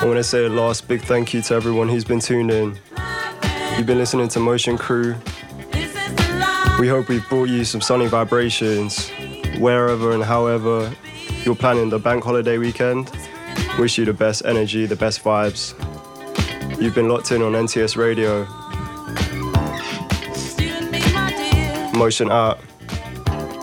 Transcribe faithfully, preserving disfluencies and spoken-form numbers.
want to say a last big thank you to everyone who's been tuned in. You've been listening to Motion Crew. We hope we've brought you some sunny vibrations wherever and however you're planning the bank holiday weekend. Wish you the best energy, the best vibes. You've been locked in on N T S Radio. Motion out.